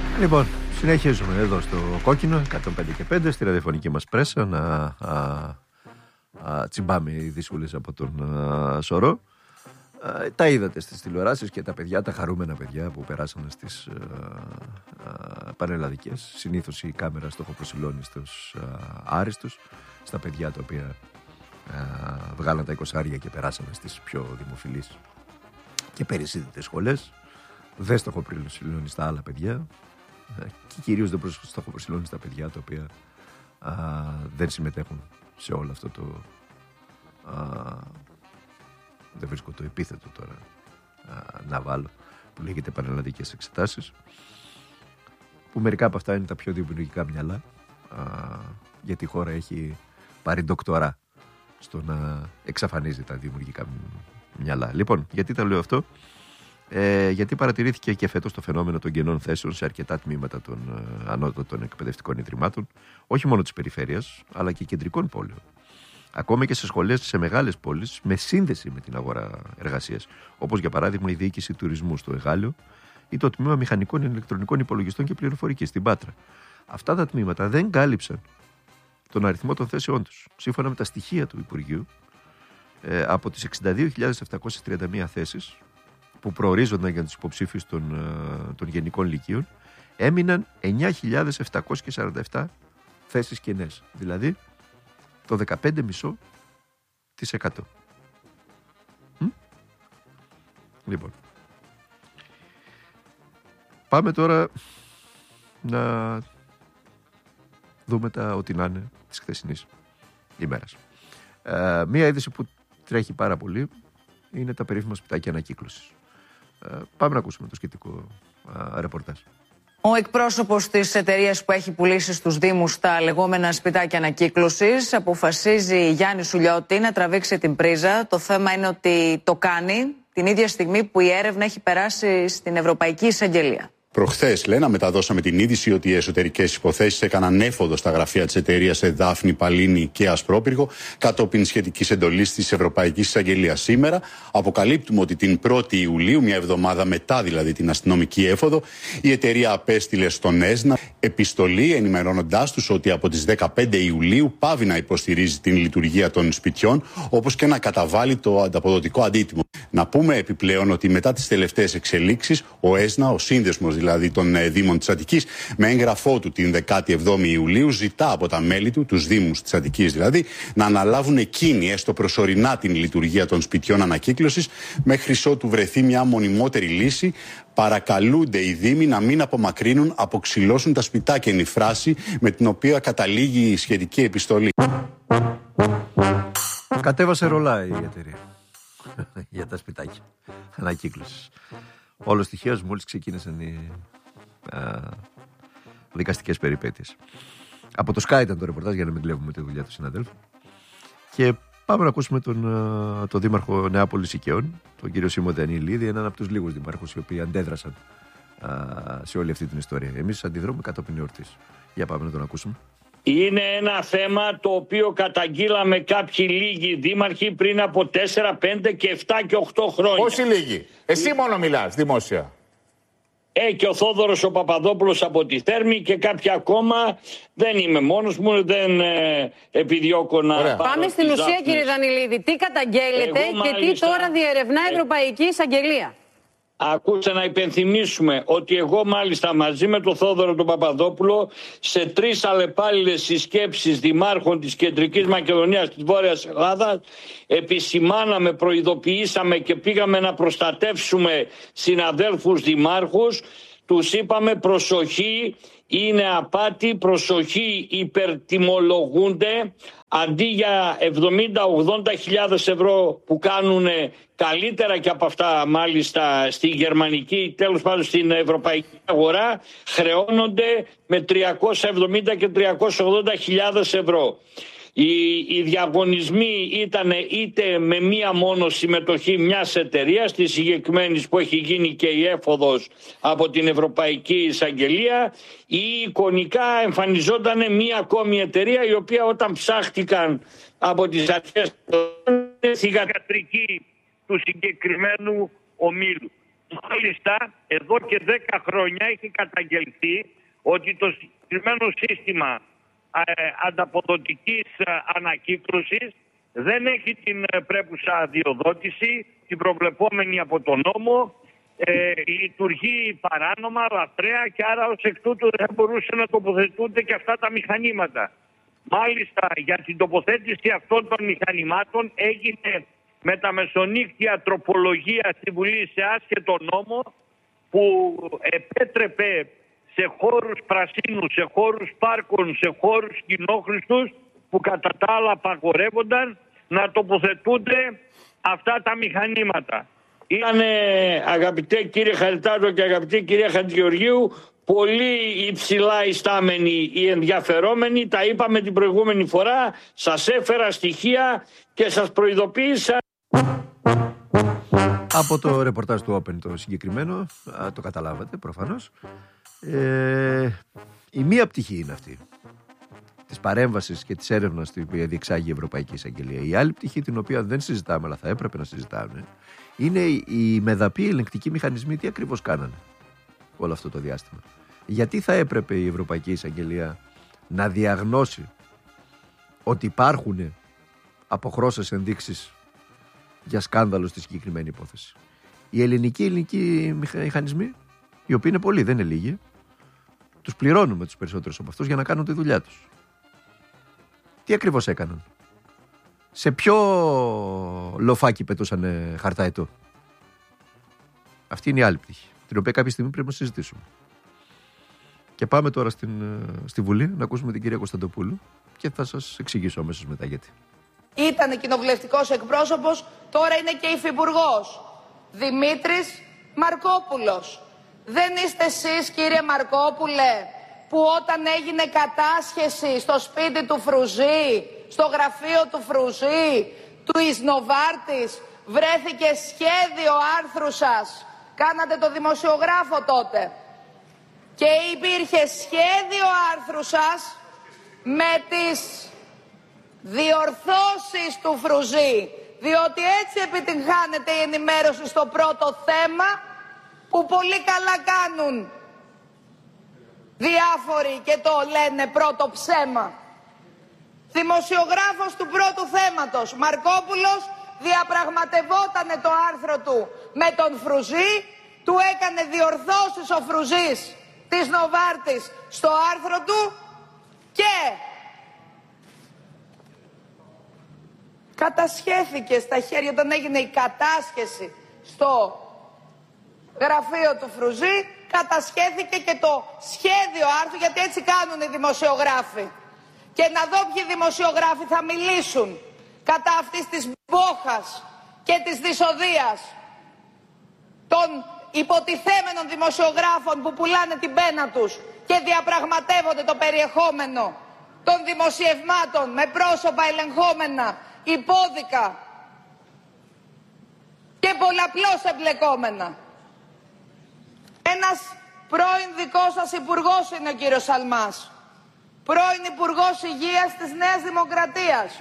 Λοιπόν, συνεχίζουμε εδώ στο Κόκκινο 105 και 5 στη ραδιοφωνική μας πρέσα να τσιμπάμε οι δύσκολες από τον Σωρό. Τα είδατε στις τηλεοράσεις και τα παιδιά, τα χαρούμενα παιδιά που περάσανε στις πανελλαδικές. Συνήθως η κάμερα στοχοπροσιλώνει στους άριστους, στα παιδιά τα οποία βγάλαν τα 20 και περάσανε στις πιο δημοφιλείς και περισσίδητες σχολές. Δεν στοχοπροσιλώνει στα άλλα παιδιά και κυρίως δεν στοχοπροσιλώνει στα παιδιά τα οποία δεν συμμετέχουν σε όλο αυτό το δεν βρίσκω το επίθετο τώρα να βάλω, που λέγεται πανελλαδικές εξετάσεις, που μερικά από αυτά είναι τα πιο δημιουργικά μυαλά, γιατί η χώρα έχει πάρει ντοκτορά στο να εξαφανίζει τα δημιουργικά μυαλά. Λοιπόν, γιατί τα λέω αυτό? Γιατί παρατηρήθηκε και φέτος το φαινόμενο των κενών θέσεων σε αρκετά τμήματα των ανώτατων εκπαιδευτικών ιδρυμάτων, όχι μόνο της περιφέρειας, αλλά και κεντρικών πόλεων. Ακόμα και σε σχολές σε μεγάλες πόλεις με σύνδεση με την αγορά εργασίας, όπως για παράδειγμα η διοίκηση τουρισμού στο Εγάλεο ή το τμήμα μηχανικών ηλεκτρονικών υπολογιστών και πληροφορικής στην Πάτρα. Αυτά τα τμήματα δεν κάλυψαν τον αριθμό των θέσεών τους. Σύμφωνα με τα στοιχεία του Υπουργείου, από τις 62.731 θέσεις που προορίζονταν για τους υποψήφιους των γενικών λυκείων, έμειναν 9.747 θέσεις κενές. Δηλαδή το 15,5%. Λοιπόν, πάμε τώρα να δούμε τα ό,τι να είναι της χθεσινής ημέρας. Μία είδηση που τρέχει πάρα πολύ είναι τα περίφημα σπιτάκια ανακύκλωσης. Πάμε να ακούσουμε το σχετικό ρεπορτάζ. Ο εκπρόσωπος της εταιρείας που έχει πουλήσει στους Δήμους τα λεγόμενα σπιτάκια ανακύκλωσης αποφασίζει, Γιάννη Σουλιώτη, να τραβήξει την πρίζα. Το θέμα είναι ότι το κάνει την ίδια στιγμή που η έρευνα έχει περάσει στην Ευρωπαϊκή Εισαγγελία. Προχθές, Λένα, μεταδώσαμε την είδηση ότι οι εσωτερικές υποθέσεις έκαναν έφοδο στα γραφεία της εταιρείας σε Δάφνη, Παλίνη και Ασπρόπυργο κατόπιν σχετικής εντολής της Ευρωπαϊκής Εισαγγελίας. Σήμερα αποκαλύπτουμε ότι την 1η Ιουλίου, μια εβδομάδα μετά δηλαδή την αστυνομική έφοδο, η εταιρεία απέστειλε στον ΕΣΝΑ επιστολή ενημερώνοντάς τους ότι από τις 15 Ιουλίου πάβει να υποστηρίζει την λειτουργία των σπιτιών, όπως και να καταβάλει το ανταποδοτικό αντίτιμο. Να πούμε επιπλέον ότι μετά τις τελευταίες εξελίξεις, ο ΕΣΝΑ, ο σύνδεσμος δηλαδή των Δήμων της Αττικής, με έγγραφό του την 17η Ιουλίου, ζητά από τα μέλη του, τους Δήμους της Αττικής δηλαδή, να αναλάβουν εκείνοι έστω προσωρινά την λειτουργία των σπιτιών ανακύκλωσης, μέχρι ότου βρεθεί μια μονιμότερη λύση. Παρακαλούνται οι Δήμοι να μην απομακρύνουν, αποξυλώσουν τα σπιτάκια, είναι η φράση με την οποία καταλήγει η σχετική επιστολή. Κατέβασε ρολά η εταιρεία για τα σπιτάκια ανακύκλωσης. Όλος τυχαίως μόλις ξεκίνησαν οι δικαστικές περιπέτειες. Από το Sky ήταν το ρεπορτάζ, για να μην κλέβουμε τη δουλειά του συναδέλφου. Και πάμε να ακούσουμε τον Δήμαρχο Νεάπολης Οικαίων, τον κύριο Σίμω Δανιλίδη, έναν από τους λίγους δημάρχους οι οποίοι αντέδρασαν σε όλη αυτή την ιστορία. Εμείς αντιδρούμε κατόπιν εορτής. Για πάμε να τον ακούσουμε. Είναι ένα θέμα το οποίο καταγγείλαμε κάποιοι λίγοι δήμαρχοι πριν από 4, 5 και 7 και 8 χρόνια. Πόσοι λίγοι? Εσύ μόνο μιλάς δημόσια. Και ο Θόδωρος ο Παπαδόπουλος από τη Θέρμη και κάποιοι ακόμα. Δεν είμαι μόνος μου, δεν επιδιώκω να πάρω. Πάμε στην ουσία, κύριε Δανιλίδη. Τι καταγγέλλετε και τι τώρα διερευνά η Ευρωπαϊκή Εισαγγελία? Ακούστε να υπενθυμίσουμε ότι εγώ μάλιστα μαζί με τον Θόδωρο τον Παπαδόπουλο σε 3 αλλεπάλληλες συσκέψεις δημάρχων της Κεντρικής Μακεδονίας, της Βόρειας Ελλάδας, επισημάναμε, προειδοποιήσαμε και πήγαμε να προστατεύσουμε συναδέλφους δημάρχους. Τους είπαμε προσοχή, είναι απάτη, προσοχή, υπερτιμολογούνται. Αντί για 70-80 χιλιάδες ευρώ που κάνουν καλύτερα και από αυτά μάλιστα στη γερμανική, τέλος πάντων στην ευρωπαϊκή αγορά, χρεώνονται με 370 και 380 χιλιάδες ευρώ. Οι διαγωνισμοί ήταν είτε με μία μόνο συμμετοχή μιας εταιρείας, της συγκεκριμένης που έχει γίνει και η έφοδος από την Ευρωπαϊκή Εισαγγελία, ή εικονικά εμφανιζόταν μία ακόμη εταιρεία η οποία όταν ψάχτηκαν από τις αρχές θυγατρική του συγκεκριμένου ομίλου. Μάλιστα, εδώ και 10 χρόνια έχει καταγγελθεί ότι το συγκεκριμένο σύστημα ανταποδοτικής ανακύκλωσης δεν έχει την πρέπουσα αδειοδότηση, την προβλεπόμενη από τον νόμο, λειτουργεί παράνομα, λαθρέα και άρα ως εκ τούτου δεν μπορούσαν να τοποθετούνται και αυτά τα μηχανήματα. Μάλιστα, για την τοποθέτηση αυτών των μηχανημάτων έγινε με τα μεσονύκτια τροπολογία στη Βουλή σε άσχετο νόμο που επέτρεπε σε χώρους πρασίνους, σε χώρους πάρκων, σε χώρους κοινόχρηστους που κατά τα άλλα απαγορεύονταν να τοποθετούνται αυτά τα μηχανήματα. Ήταν, αγαπητέ κύριε Χαριτάτο και αγαπητή κυρία Χατζηγεωργίου, πολύ υψηλά ιστάμενοι οι ενδιαφερόμενοι. Τα είπαμε την προηγούμενη φορά, σας έφερα στοιχεία και σας προειδοποίησα. Από το ρεπορτάζ του Open το συγκεκριμένο, το καταλάβατε προφανώς. Η μία πτυχή είναι αυτή της παρέμβασης και της έρευνας την οποία διεξάγει η Ευρωπαϊκή Εισαγγελία. Η άλλη πτυχή, την οποία δεν συζητάμε αλλά θα έπρεπε να συζητάμε, είναι οι μεδαποί ελεγκτικοί μηχανισμοί. Τι ακριβώς κάνανε όλο αυτό το διάστημα? Γιατί θα έπρεπε η Ευρωπαϊκή Εισαγγελία να διαγνώσει ότι υπάρχουν αποχρώσεις ενδείξεις για σκάνδαλο στη συγκεκριμένη υπόθεση? Οι ελληνικοί μηχανισμοί, οι οποίοι είναι πολλοί, δεν είναι λίγοι, τους πληρώνουμε τους περισσότερους από αυτούς για να κάνουν τη δουλειά τους. Τι ακριβώς έκαναν? Σε ποιο λοφάκι πετούσαν χαρταετό? Αυτή είναι η άλλη πτυχή, την οποία κάποια στιγμή πρέπει να συζητήσουμε. Και πάμε τώρα στη Βουλή να ακούσουμε την κυρία Κωνσταντοπούλου και θα σας εξηγήσω αμέσως μετά γιατί. Ήταν κοινοβουλευτικός εκπρόσωπος, τώρα είναι και υφυπουργός. Δημήτρης Μαρκόπουλος. Δεν είστε εσείς, κύριε Μαρκόπουλε, που όταν έγινε κατάσχεση στο σπίτι του Φρουζή, στο γραφείο του Φρουζή, του Νοβάρτης, βρέθηκε σχέδιο άρθρου σας? Κάνατε το δημοσιογράφο τότε. Και υπήρχε σχέδιο άρθρου σας με τις διορθώσεις του Φρουζή. Διότι έτσι επιτυγχάνεται η ενημέρωση στο πρώτο θέμα, που πολύ καλά κάνουν διάφοροι και το λένε πρώτο ψέμα. Δημοσιογράφος του πρώτου θέματος, Μαρκόπουλος, διαπραγματευότανε το άρθρο του με τον Φρουζή, του έκανε διορθώσεις ο Φρουζής της Νοβάρτης στο άρθρο του και κατασχέθηκε στα χέρια, όταν έγινε η κατάσχεση στο γραφείο του Φρουζή, κατασχέθηκε και το σχέδιο άρθρου, γιατί έτσι κάνουν οι δημοσιογράφοι. Και να δω ποιοι δημοσιογράφοι θα μιλήσουν κατά αυτής της μπόχας και της δυσοδείας των υποτιθέμενων δημοσιογράφων που πουλάνε την πένα τους και διαπραγματεύονται το περιεχόμενο των δημοσιευμάτων με πρόσωπα ελεγχόμενα, υπόδικα και πολλαπλώς εμπλεκόμενα. Ένας πρώην δικός σας υπουργός είναι ο κύριος Σαλμάς, πρώην υπουργός υγείας της Νέας Δημοκρατίας.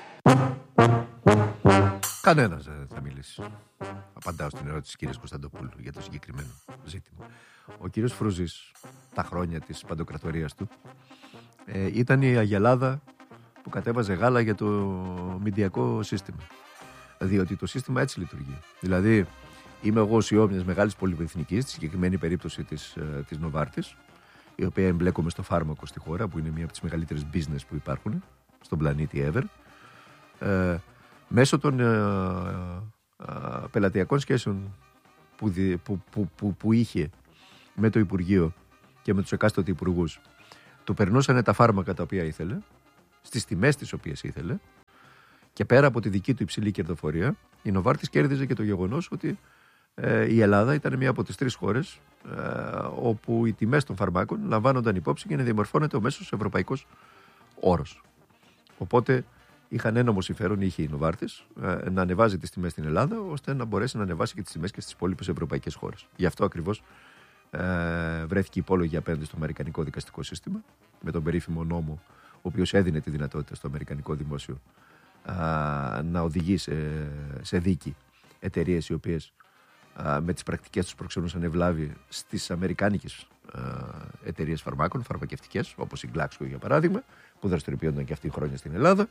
Κανένας δεν θα μιλήσει. Απαντάω στην ερώτηση της κυρίας Κωνσταντοπούλου για το συγκεκριμένο ζήτημα. Ο κύριος Φρουζής, τα χρόνια της παντοκρατορίας του, ήταν η αγελάδα που κατέβαζε γάλα για το μηντιακό σύστημα. Διότι το σύστημα έτσι λειτουργεί. Δηλαδή, είμαι εγώ CEO μιας μεγάλης πολυεθνικής, στη συγκεκριμένη περίπτωση της Νοβάρτης, η οποία εμπλέκομαι στο φάρμακο στη χώρα, που είναι μία από τις μεγαλύτερες business που υπάρχουν στον πλανήτη ever. Μέσω των πελατειακών σχέσεων που είχε με το Υπουργείο και με τους εκάστοτε υπουργούς, του περνούσαν τα φάρμακα τα οποία ήθελε, στις τιμές τις οποίες ήθελε, και πέρα από τη δική του υψηλή κερδοφορία, η Νοβάρτης κέρδιζε και το γεγονός ότι η Ελλάδα ήταν μία από τις 3 χώρες όπου οι τιμές των φαρμάκων λαμβάνονταν υπόψη για να διαμορφώνεται ο μέσος ευρωπαϊκός όρος. Οπότε είχαν ένομο συμφέρον, είχε η Νοβάρτης, να ανεβάζει τις τιμές στην Ελλάδα, ώστε να μπορέσει να ανεβάσει και τις τιμές και στις υπόλοιπες ευρωπαϊκές χώρες. Γι' αυτό ακριβώς βρέθηκε υπόλογη απέναντι στο αμερικανικό δικαστικό σύστημα, με τον περίφημο νόμο, ο οποίος έδινε τη δυνατότητα στο αμερικανικό δημόσιο να οδηγεί σε δίκη εταιρείες οι οποίες με τις πρακτικές τους προξενούσαν ευλάβη στις αμερικάνικες εταιρείες φαρμάκων, φαρμακευτικές, όπως η Glaxo για παράδειγμα, που δραστηριοποιούνταν και αυτοί χρόνια στην Ελλάδα.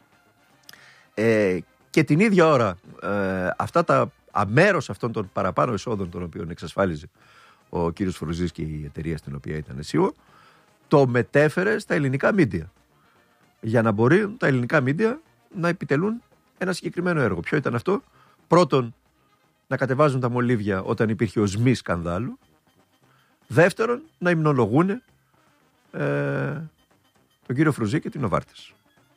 Και την ίδια ώρα αυτά τα αμέρος αυτών των παραπάνω εισόδων των οποίων εξασφάλιζε ο κύριος Φρουζής και η εταιρεία στην οποία ήταν CEO, το μετέφερε στα ελληνικά μίντια, για να μπορεί τα ελληνικά μίντια να επιτελούν ένα συγκεκριμένο έργο. Ποιο ήταν αυτό? Πρώτον, να κατεβάζουν τα μολύβια όταν υπήρχε οσμή σκανδάλου. Δεύτερον, να υμνολογούν τον κύριο Φρουζή και την Νοβάρτης.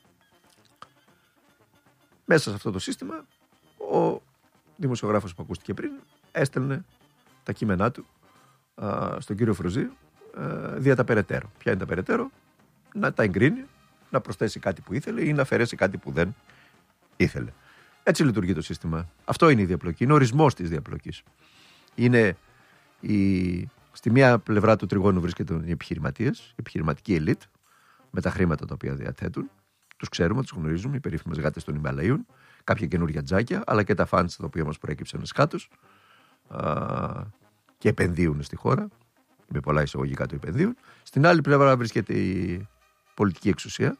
Μέσα σε αυτό το σύστημα, ο δημοσιογράφος που ακούστηκε πριν έστελνε τα κείμενά του στον κύριο Φρουζή δια τα περαιτέρω. Ποια είναι τα περαιτέρω? Να τα εγκρίνει, να προσθέσει κάτι που ήθελε ή να αφαιρέσει κάτι που δεν ήθελε. Έτσι λειτουργεί το σύστημα. Αυτό είναι η διαπλοκή. Είναι ο ορισμός της διαπλοκής. Είναι στη μία πλευρά του τριγώνου βρίσκεται οι επιχειρηματίες, η επιχειρηματική ελίτ, με τα χρήματα τα οποία διαθέτουν. Τους ξέρουμε, τους γνωρίζουμε, οι περίφημες γάτες των Ιμαλαίων, κάποια καινούργια τζάκια, αλλά και τα φαντς τα οποία μας προέκυψαν σκάτους και επενδύουν στη χώρα. Με πολλά εισαγωγικά το επενδύουν. Στην άλλη πλευρά βρίσκεται η πολιτική εξουσία.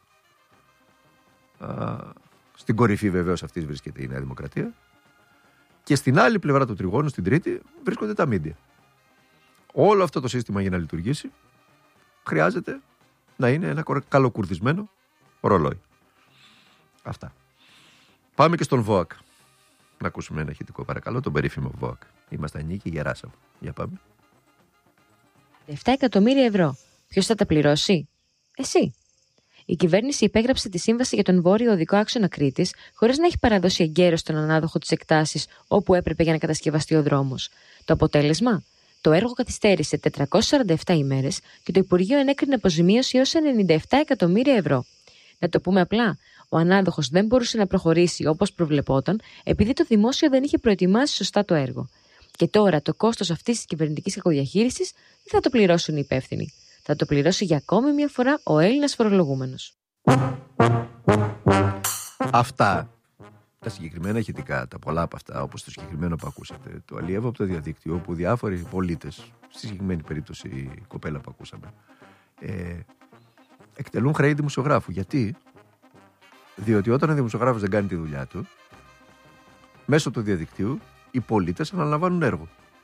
Στην κορυφή βεβαίως αυτής βρίσκεται η Νέα Δημοκρατία. Και στην άλλη πλευρά του τριγώνου, στην τρίτη, βρίσκονται τα μίντια. Όλο αυτό το σύστημα για να λειτουργήσει χρειάζεται να είναι ένα καλοκουρδισμένο ρολόι. Αυτά. Πάμε και στον ΒΟΑΚ. Να ακούσουμε ένα ηχητικό παρακαλώ, τον περίφημο ΒΟΑΚ. Ήμασταν νίκη, γεράσαμε. Για πάμε. 7 εκατομμύρια ευρώ. Ποιος θα τα πληρώσει? Εσύ. Η κυβέρνηση υπέγραψε τη σύμβαση για τον βόρειο οδικό άξονα Κρήτης, χωρίς να έχει παραδώσει εγκαίρως στον ανάδοχο τις εκτάσεις όπου έπρεπε για να κατασκευαστεί ο δρόμος. Το αποτέλεσμα? Το έργο καθυστέρησε 447 ημέρες και το Υπουργείο ενέκρινε αποζημίωση έως 97 εκατομμύρια ευρώ. Να το πούμε απλά, ο ανάδοχος δεν μπορούσε να προχωρήσει όπως προβλεπόταν, επειδή το δημόσιο δεν είχε προετοιμάσει σωστά το έργο. Και τώρα το κόστος αυτής της κυβερνητικής κακοδιαχείρισης δεν θα το πληρώσουν οι υπεύθυνοι. Θα το πληρώσει για ακόμη μια φορά ο Έλληνας φορολογούμενος. Αυτά τα συγκεκριμένα ηχητικά, τα πολλά από αυτά, όπως το συγκεκριμένο που ακούσατε, το αλλιεύω από το διαδίκτυο, όπου διάφοροι πολίτες, στη συγκεκριμένη περίπτωση η κοπέλα που ακούσαμε, εκτελούν χρέη δημοσιογράφου. Γιατί? Διότι όταν ο δημοσιογράφος δεν κάνει τη δουλειά του, μέσω του διαδικτύου οι πολίτες αναλαμβάνουν έργο.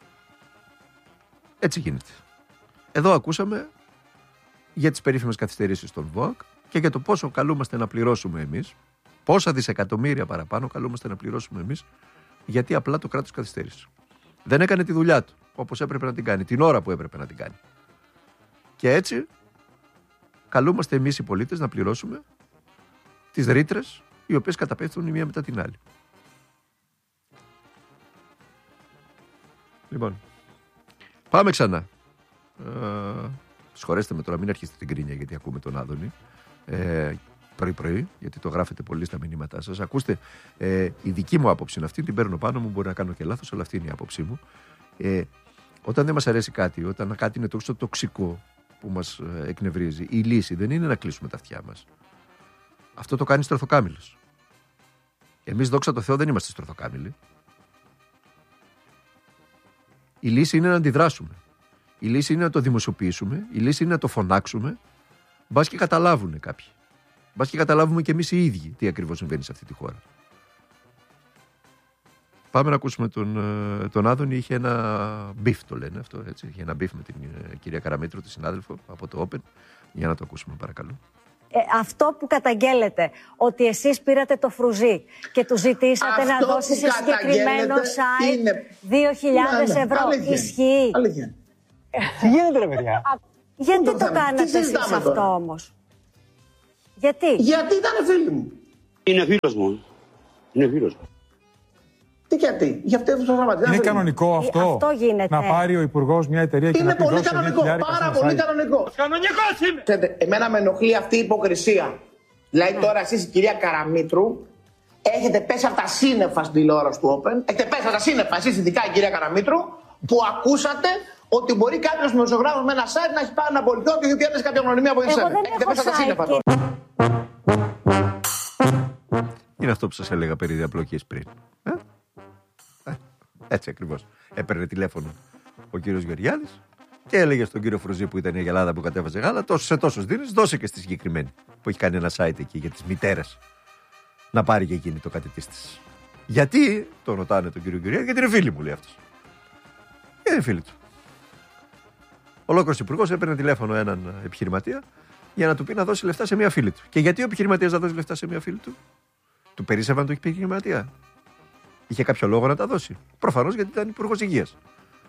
Έτσι γίνεται. Εδώ ακούσαμε για τις περίφημες καθυστερήσεις των ΒΟΑΚ και για το πόσο καλούμαστε να πληρώσουμε εμείς, πόσα δισεκατομμύρια παραπάνω καλούμαστε να πληρώσουμε εμείς, γιατί απλά το κράτος καθυστέρησε. Δεν έκανε τη δουλειά του όπως έπρεπε να την κάνει, την ώρα που έπρεπε να την κάνει. Και έτσι καλούμαστε εμείς οι πολίτες να πληρώσουμε τις ρήτρες οι οποίες καταπέφτουν η μία μετά την άλλη. Λοιπόν, πάμε ξανά. Συγχωρέστε με τώρα, μην αρχίσετε την κρίνια γιατί ακούμε τον Άδωνη πρωί-πρωί, γιατί το γράφετε πολύ στα μηνύματά σας. Ακούστε, η δική μου άποψη είναι αυτή, την παίρνω πάνω μου, μπορεί να κάνω και λάθος, αλλά αυτή είναι η άποψή μου. Όταν δεν μας αρέσει κάτι, όταν κάτι είναι τόσο τοξικό που μας εκνευρίζει, η λύση δεν είναι να κλείσουμε τα αυτιά μας. Αυτό το κάνει στροφοκάμιλος. Εμείς, δόξα τω Θεώ, δεν είμαστε στροφοκάμιλοι. Η λύση είναι να αντιδράσουμε. Η λύση είναι να το δημοσιοποιήσουμε. Η λύση είναι να το φωνάξουμε. Μπας και καταλάβουν κάποιοι. Μπας και καταλάβουμε και εμείς οι ίδιοι τι ακριβώς συμβαίνει σε αυτή τη χώρα. Πάμε να ακούσουμε τον Άδωνη. Είχε ένα μπιφ, το λένε αυτό, έτσι. Είχε ένα μπιφ με την κυρία Καραμήτρου, τη συνάδελφο από το Open. Για να το ακούσουμε, παρακαλώ. Αυτό που καταγγέλλετε, ότι εσείς πήρατε το Φρουζί και του ζητήσατε να δώσει σε συγκεκριμένο site 2.000 ευρώ, ισχύει? Τι γίνεται, ρε παιδιά? Γιατί το κάνατε εσείς αυτό όμως? Γιατί? Γιατί ήταν φίλοι μου. Είναι φίλος μου. Είναι φίλος μου. Τι γιατί? Για αυτό το γραμματέα. Είναι κανονικό αυτό να πάρει ο υπουργός μια εταιρεία και να πει δώσει 2.000 ευρώ? Είναι πολύ κανονικό. Πάρα πολύ κανονικό. Κανονικός είμαι. Εμένα με ενοχλεί αυτή η υποκρισία. Δηλαδή τώρα εσείς, κυρία Καραμήτρου, έχετε πέσει από τα σύννεφα στην τηλεόραση του Open. Έχετε πέσει από τα σύννεφα, εσείς ειδικά η κυρία Καραμήτρου, που ακούσατε ότι μπορεί κάποιος δημοσιογράφος με ένα site να έχει πάρει ένα πολιτικό και έχει πιάσει κάποια γνωριμία από εσένα. Έχετε πέσει από τα σύννεφα τώρα. Είναι αυτό που σας έλεγα περί διαπλοκής πριν. Έτσι ακριβώς. Έπαιρνε τηλέφωνο ο κύριος Γεωργιάδης και έλεγε στον κύριο Φρουζή που ήταν η Αγελάδα που κατέβαζε γάλα, σε τόσους δίνεις, δώσε και στη συγκεκριμένη που έχει κάνει ένα site εκεί για τις μητέρες να πάρει και εκείνη το κατητής της. Γιατί, τον ρωτάνε τον κύριο Γεωργιάδη, γιατί είναι φίλη μου, λέει αυτός. Είναι φίλη του. Ολόκληρος υπουργός έπαιρνε τηλέφωνο έναν επιχειρηματία για να του πει να δώσει λεφτά σε μια φίλη του. Και γιατί ο επιχειρηματίας να δώσει λεφτά σε μια φίλη του? Του περίσσευαν το επιχειρηματία? Είχε κάποιο λόγο να τα δώσει? Προφανώς γιατί ήταν υπουργός υγείας.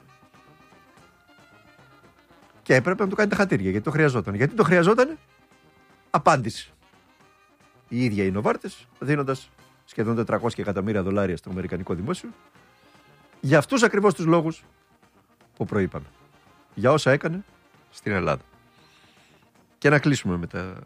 Και έπρεπε να του κάνει τα χατήρια γιατί το χρειαζόταν. Γιατί το χρειαζόταν? Απάντηση. Η ίδια οι Νοβάρτες, δίνοντας σχεδόν $400 εκατομμύρια στο αμερικανικό δημόσιο, για αυτούς ακριβώς τους λόγους που προείπαμε. Για όσα έκανε στην Ελλάδα. Και να κλείσουμε με τα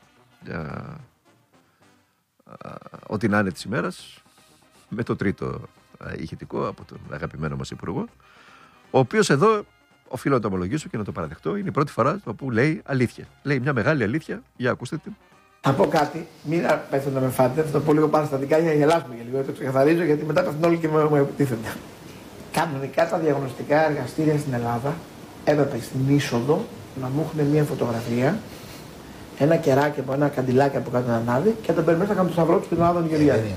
ό,τι να είναι της ημέρας με το τρίτο ηχητικό από τον αγαπημένο μας υπουργό, ο οποίος εδώ, οφείλω να το ομολογήσω και να το παραδεχτώ, είναι η πρώτη φορά που λέει αλήθεια. Λέει μια μεγάλη αλήθεια. Για ακούστε την. Θα πω κάτι, μην πέφτουν να με φάτε, θα το πω λίγο παραστατικά για να γελάσουμε για λίγο, το ξεκαθαρίζω γιατί μετά πέφτουν όλοι και μου επιτίθενται. Κανονικά τα διαγνωστικά εργαστήρια στην Ελλάδα έπρεπε στην είσοδο να μου έχουν μια φωτογραφία, ένα κεράκι από ένα καντιλάκι από κάτω έναν άδει και τον περιμένω να κάνω το σταυρό του στην Ελλάδα του Γεωργιάδη.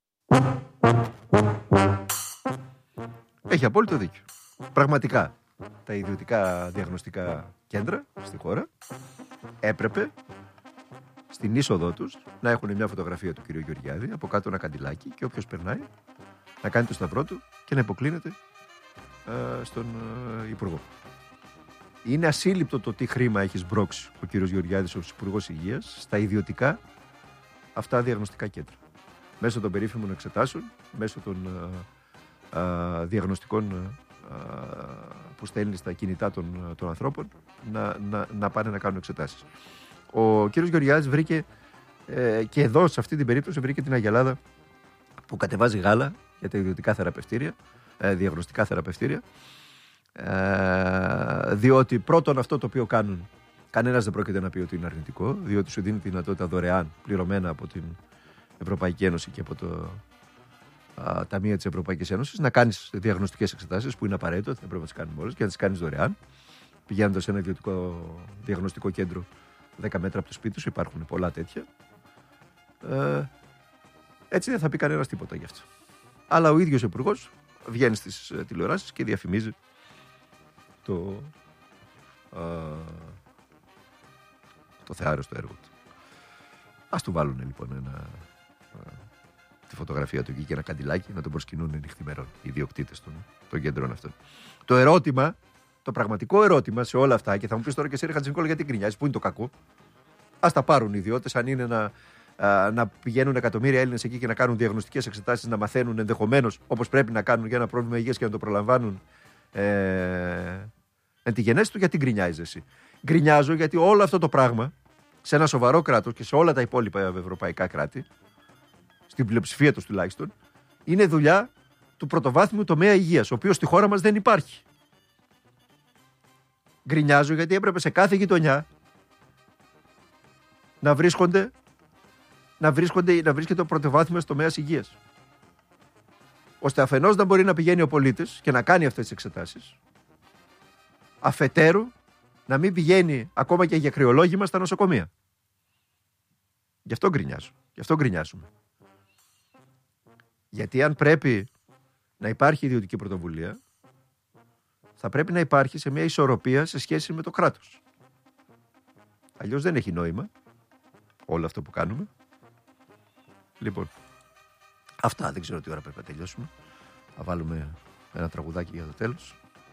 Έχει απόλυτο δίκιο. Πραγματικά τα ιδιωτικά διαγνωστικά κέντρα στη χώρα έπρεπε στην είσοδό τους να έχουν μια φωτογραφία του κ. Γεωργιάδη, από κάτω ένα καντιλάκι και όποιος περνάει να κάνει το σταυρό του και να υποκλίνεται στον Υπουργό. Είναι ασύλληπτο το τι χρήμα έχει σμπρώξει ο κ. Γεωργιάδης ως Υπουργός Υγείας στα ιδιωτικά αυτά διαγνωστικά κέντρα. Μέσω των περίφημων εξετάσεων, μέσω των διαγνωστικών που στέλνει στα κινητά των ανθρώπων να πάνε να κάνουν εξετάσεις. Ο κύριος Γεωργιάδης βρήκε και εδώ σε αυτή την περίπτωση βρήκε την Αγελάδα που κατεβάζει γάλα για τα ιδιωτικά θεραπευτήρια, διαγνωστικά θεραπευτήρια, διότι πρώτον αυτό το οποίο κάνουν κανένας δεν πρόκειται να πει ότι είναι αρνητικό, διότι σου δίνει τη δυνατότητα δωρεάν πληρωμένα από την Ευρωπαϊκή Ένωση και από το Ταμείο της Ευρωπαϊκής Ένωσης να κάνεις διαγνωστικές εξετάσεις που είναι απαραίτητο, θα πρέπει να τις κάνουμε όλες και να τις κάνεις δωρεάν, πηγαίνοντας σε ένα ιδιωτικό διαγνωστικό κέντρο 10 μέτρα από το σπίτι σου, υπάρχουν πολλά τέτοια. Έτσι δεν θα πει κανένας τίποτα γι' αυτό. Αλλά ο ίδιος ο υπουργός βγαίνει στις τηλεοράσεις και διαφημίζει το θεάρεστο έργο του. Ας του βάλουν λοιπόν τη φωτογραφία του εκεί και ένα καντιλάκι να τον προσκυνούν νυχθημερών οι ιδιοκτήτες των κέντρων αυτών. Το ερώτημα, το πραγματικό ερώτημα σε όλα αυτά, και θα μου πεις τώρα και εσύ, ρε Χατζηνικόλα, γιατί γκρινιάζεις, πού είναι το κακό? Ας τα πάρουν οι ιδιώτες, αν είναι να πηγαίνουν εκατομμύρια Έλληνες εκεί και να κάνουν διαγνωστικές εξετάσεις, να μαθαίνουν ενδεχομένως όπως πρέπει να κάνουν για ένα πρόβλημα υγείας και να το προλαμβάνουν εν τη γενέση του. Γιατί γκρινιάζεις εσύ? Γκρινιάζω γιατί όλο αυτό το πράγμα σε ένα σοβαρό κράτος και σε όλα τα υπόλοιπα ευρωπαϊκά κράτη, στην πλειοψηφία τους τουλάχιστον, είναι δουλειά του πρωτοβάθμιου τομέα υγείας, ο οποίος στη χώρα μας δεν υπάρχει. Γκρινιάζω γιατί έπρεπε σε κάθε γειτονιά να βρίσκεται ο πρωτοβάθμιος τομέας υγείας, ώστε αφενός να μπορεί να πηγαίνει ο πολίτης και να κάνει αυτές τις εξετάσεις, αφετέρου να μην πηγαίνει ακόμα και για κρυολόγημα στα νοσοκομεία. Γι' αυτό γκρινιάζω. Γι' αυτό γκρινιάζουμε. Γιατί αν πρέπει να υπάρχει ιδιωτική πρωτοβουλία, θα πρέπει να υπάρχει σε μια ισορροπία σε σχέση με το κράτος. Αλλιώς δεν έχει νόημα όλο αυτό που κάνουμε. Λοιπόν, αυτά, δεν ξέρω τι ώρα πρέπει να τελειώσουμε. Θα βάλουμε ένα τραγουδάκι για το τέλος.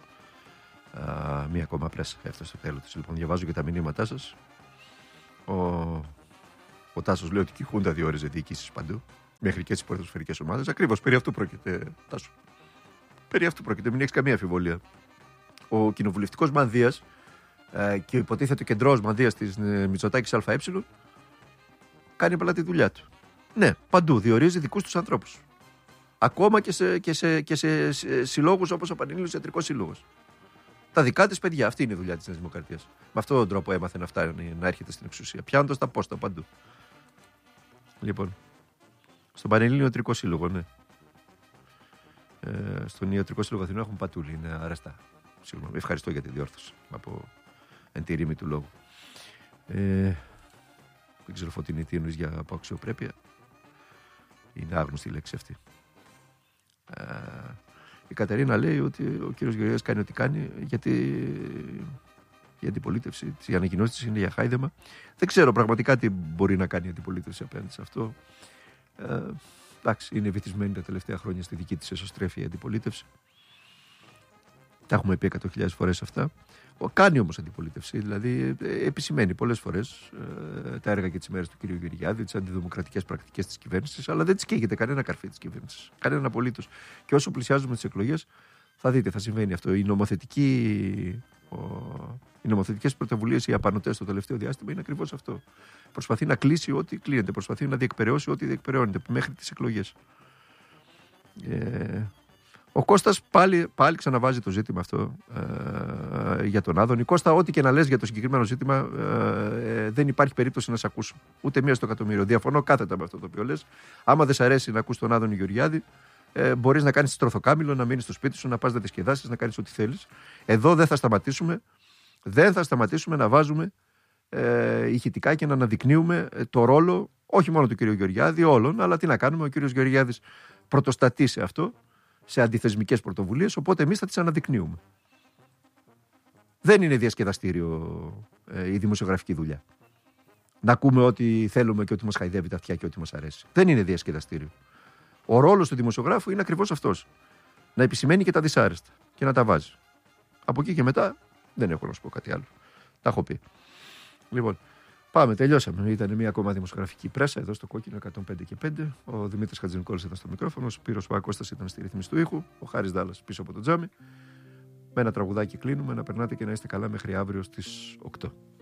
Μία ακόμα πρέσα έφτασε στο τέλος της. Λοιπόν, διαβάζω και τα μηνύματά σας. Ο Τάσος λέει ότι και η Χούντα διόριζε διοικήσεις παντού, μέχρι και στις ποδοσφαιρικές ομάδες. Ακριβώς, περί αυτού πρόκειται, Τάσο. Περί αυτού πρόκειται, μην έχεις καμία αμφιβολία. Ο κοινοβουλευτικός μανδύας και ο υποτίθεται κεντρός μανδύας της Μητσοτάκης ΑΕ κάνει απλά τη δουλειά του. Ναι, παντού διορίζει δικούς τους ανθρώπους. Ακόμα και σε συλλόγους όπως ο Πανελλήνιος Ιατρικός Σύλλογος. Τα δικά της παιδιά. Αυτή είναι η δουλειά της Νέας Δημοκρατίας. Με αυτόν τον τρόπο έμαθε να έρχεται στην εξουσία. Πιάνοντας τα πόστα παντού. Λοιπόν, στον Πανελλήνιο Ιατρικό Σύλλογο, ναι. Στον Ιατρικό Σύλλογο Αθηνών έχουν πατούλη, είναι αραστά. Συγγνώμη, ευχαριστώ για τη διόρθωση από εν τη ρήμη του λόγου. Δεν ξέρω, Φωτεινή, τι εννοείς από αξιοπρέπεια. Είναι άγνωστη η λέξη αυτή. Η Κατερίνα λέει ότι ο κύριος Γεωργιάδης κάνει ό,τι κάνει γιατί η αντιπολίτευση, οι ανακοινώσεις της είναι για χάιδεμα. Δεν ξέρω πραγματικά τι μπορεί να κάνει η αντιπολίτευση απέναντι σε αυτό. Εντάξει, είναι βυθισμένη τα τελευταία χρόνια στη δική της εσωστρέφεια η αντιπολίτευση. Τα έχουμε πει 100.000 φορές αυτά. Κάνει όμως αντιπολίτευση, δηλαδή επισημαίνει πολλές φορές τα έργα και τις μέρες του κ. Γεωργιάδη, τις αντιδημοκρατικές πρακτικές της κυβέρνησης, αλλά δεν τις καίγεται κανένα καρφί της κυβέρνησης. Κανέναν απολύτως. Και όσο πλησιάζουμε τις εκλογές, θα δείτε, θα συμβαίνει αυτό. Οι νομοθετικές πρωτοβουλίες, οι απανωτές στο τελευταίο διάστημα είναι ακριβώς αυτό. Προσπαθεί να κλείσει ό,τι κλείνεται, προσπαθεί να διεκπεραιώσει ό,τι διεκπεραιώνεται μέχρι τις εκλογές. Ο Κώστας πάλι ξαναβάζει το ζήτημα αυτό για τον Άδωνη. Κώστα, ό,τι και να λες για το συγκεκριμένο ζήτημα, δεν υπάρχει περίπτωση να σε ακούσω. Ούτε μία στο εκατομμύριο. Διαφωνώ κάθετα με αυτό το οποίο λες. Άμα δεν σ' αρέσει να ακούς τον Άδωνη Γεωργιάδη, μπορείς να κάνεις στροφοκάμιλο, να μείνεις στο σπίτι σου, να πας να διασκεδάσεις, να κάνεις ό,τι θέλεις. Εδώ δεν θα σταματήσουμε. Δεν θα σταματήσουμε να βάζουμε ηχητικά και να αναδεικνύουμε το ρόλο όχι μόνο του κ. Γεωργιάδη, όλων, αλλά τι να κάνουμε. Ο κ. Γεωργιάδης πρωτοστατεί σε αυτό, σε αντιθεσμικές πρωτοβουλίες, οπότε εμείς θα τις αναδεικνύουμε. Δεν είναι διασκεδαστήριο η δημοσιογραφική δουλειά. Να ακούμε ό,τι θέλουμε και ό,τι μας χαϊδεύει τα αυτιά και ό,τι μας αρέσει. Δεν είναι διασκεδαστήριο. Ο ρόλος του δημοσιογράφου είναι ακριβώς αυτός. Να επισημαίνει και τα δυσάρεστα και να τα βάζει. Από εκεί και μετά δεν έχω να σου πω κάτι άλλο. Τα έχω πει. Λοιπόν, πάμε, τελειώσαμε. Ήταν μια ακόμα δημοσιογραφική πρέσα εδώ στο κόκκινο 105 και 5. Ο Δημήτρης Χατζηνικόλης ήταν στο μικρόφωνο. Ο Σπύρος Πακώστας ήταν στη ρύθμιση του ήχου. Ο Χάρης Δάλλας πίσω από το τζάμι. Με ένα τραγουδάκι κλείνουμε. Να περνάτε και να είστε καλά μέχρι αύριο στις 8.